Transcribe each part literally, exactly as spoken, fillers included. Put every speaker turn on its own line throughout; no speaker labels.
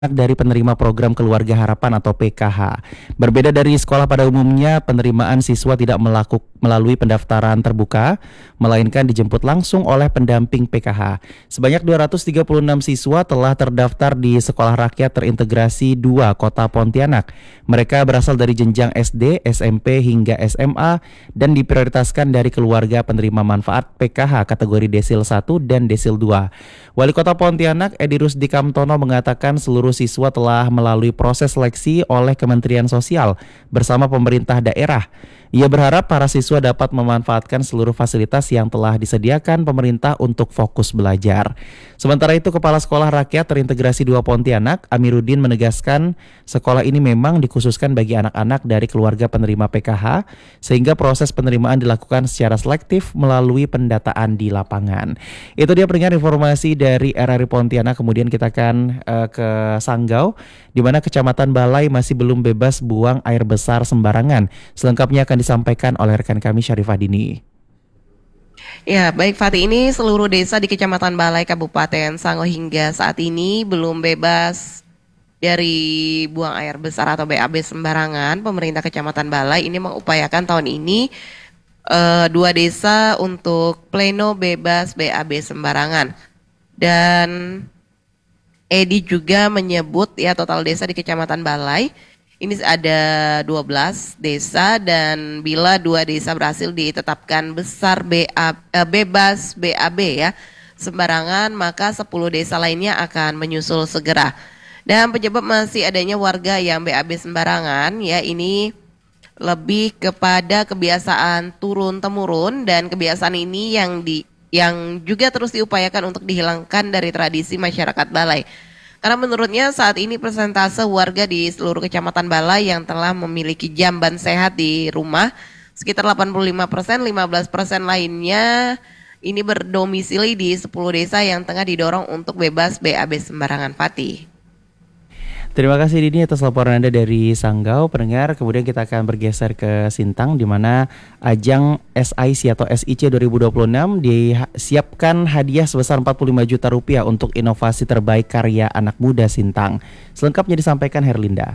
dari penerima program Keluarga Harapan atau P K H. Berbeda dari sekolah pada umumnya, penerimaan siswa tidak melaku, melalui pendaftaran terbuka, melainkan dijemput langsung oleh pendamping P K H. Sebanyak dua ratus tiga puluh enam siswa telah terdaftar di Sekolah Rakyat Terintegrasi dua Kota Pontianak. Mereka berasal dari jenjang S D, S M P hingga S M A dan diprioritaskan dari keluarga penerima manfaat P K H kategori Desil satu dan Desil dua. Wali Kota Pontianak Edi Rusdi Kamtono mengatakan seluruh siswa telah melalui proses seleksi oleh Kementerian Sosial bersama pemerintah daerah. Ia berharap para siswa dapat memanfaatkan seluruh fasilitas yang telah disediakan pemerintah untuk fokus belajar. Sementara itu, Kepala Sekolah Rakyat Terintegrasi dua Pontianak, Amiruddin menegaskan sekolah ini memang dikhususkan bagi anak-anak dari keluarga penerima P K H, sehingga proses penerimaan dilakukan secara selektif melalui pendataan di lapangan. Itu dia pendengar informasi dari R R I Pontianak. Kemudian kita akan uh, ke Sanggau, di mana Kecamatan Balai masih belum bebas buang air besar sembarangan. Selengkapnya akan disampaikan oleh rekan kami Syarifah Dini.
Ya, baik Fatih, ini seluruh desa di Kecamatan Balai Kabupaten Sanggau hingga saat ini belum bebas dari buang air besar atau B A B sembarangan. Pemerintah Kecamatan Balai ini mengupayakan tahun ini uh, dua desa untuk pleno bebas B A B sembarangan. Dan Edi juga menyebut ya total desa di Kecamatan Balai ini ada dua belas desa, dan bila dua desa berhasil ditetapkan besar B A, eh, bebas B A B ya sembarangan, maka sepuluh desa lainnya akan menyusul segera. Dan penyebab masih adanya warga yang B A B sembarangan ya ini lebih kepada kebiasaan turun temurun, dan kebiasaan ini yang di yang juga terus diupayakan untuk dihilangkan dari tradisi masyarakat Balai. Karena menurutnya saat ini persentase warga di seluruh Kecamatan Balai yang telah memiliki jamban sehat di rumah sekitar delapan puluh lima persen, lima belas persen lainnya ini berdomisili di sepuluh desa yang tengah didorong untuk bebas B A B sembarangan. Fatih.
Terima kasih Dini atas laporan Anda dari Sanggau, pendengar. Kemudian kita akan bergeser ke Sintang, di mana ajang S I C atau S I C dua ribu dua puluh enam disiapkan hadiah sebesar empat puluh lima juta rupiah untuk inovasi terbaik karya anak muda Sintang. Selengkapnya disampaikan Herlinda.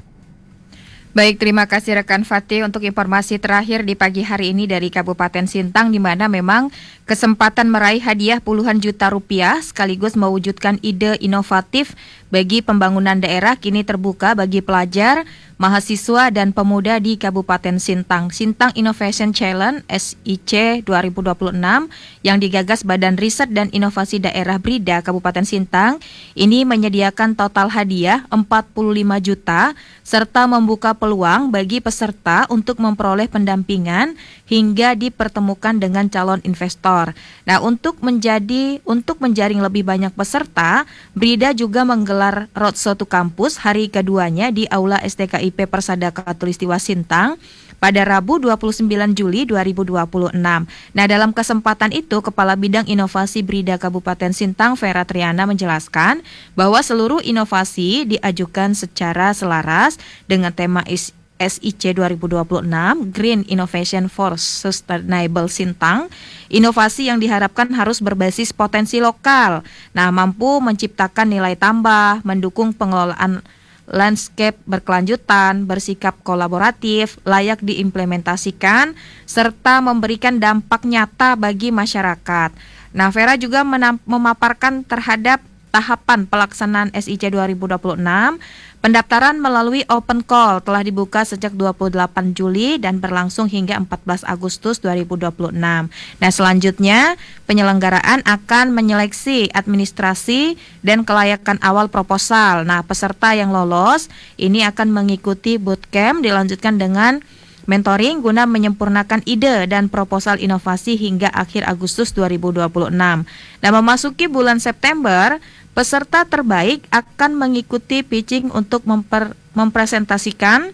Baik, terima kasih rekan Fatih untuk informasi terakhir di pagi hari ini dari Kabupaten Sintang, di mana memang kesempatan meraih hadiah puluhan juta rupiah sekaligus mewujudkan ide inovatif bagi pembangunan daerah kini terbuka bagi pelajar, mahasiswa dan pemuda di Kabupaten Sintang. Sintang Innovation Challenge S I C dua ribu dua puluh enam yang digagas Badan Riset dan Inovasi Daerah BRIDA Kabupaten Sintang ini menyediakan total hadiah empat puluh lima juta serta membuka peluang bagi peserta untuk memperoleh pendampingan hingga dipertemukan dengan calon investor. Nah, untuk menjadi untuk menjaring lebih banyak peserta, BRIDA juga menggelar roadshow to kampus hari keduanya di Aula S D K I P Persada Katulistiwa Sintang pada Rabu dua puluh sembilan Juli dua ribu dua puluh enam. Nah, dalam kesempatan itu, Kepala Bidang Inovasi BRIDA Kabupaten Sintang, Vera Triana, menjelaskan bahwa seluruh inovasi diajukan secara selaras dengan tema S I C dua ribu dua puluh enam Green Innovation for Sustainable Sintang. Inovasi yang diharapkan harus berbasis potensi lokal, nah mampu menciptakan nilai tambah, mendukung pengelolaan landscape berkelanjutan, bersikap kolaboratif, layak diimplementasikan, serta memberikan dampak nyata bagi masyarakat. Nah, Vera juga menam- memaparkan terhadap tahapan pelaksanaan S I C dua ribu dua puluh enam. Pendaftaran melalui open call telah dibuka sejak dua puluh delapan Juli dan berlangsung hingga empat belas Agustus dua ribu dua puluh enam. Nah, selanjutnya penyelenggaraan akan menyeleksi administrasi dan kelayakan awal proposal. Nah, peserta yang lolos ini akan mengikuti bootcamp dilanjutkan dengan mentoring guna menyempurnakan ide dan proposal inovasi hingga akhir Agustus dua ribu dua puluh enam. Nah, memasuki bulan September, peserta terbaik akan mengikuti pitching untuk memper, mempresentasikan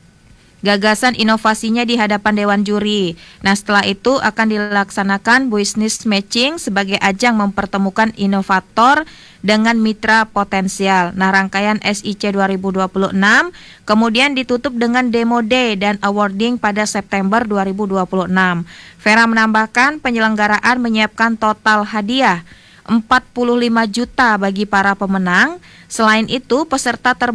gagasan inovasinya di hadapan Dewan Juri. Nah, setelah itu akan dilaksanakan business matching sebagai ajang mempertemukan inovator dengan mitra potensial. Nah, rangkaian S I C dua ribu dua puluh enam kemudian ditutup dengan demo day dan awarding pada September dua ribu dua puluh enam. Vera menambahkan penyelenggaraan menyiapkan total hadiah empat puluh lima juta bagi para pemenang. Selain itu, peserta ter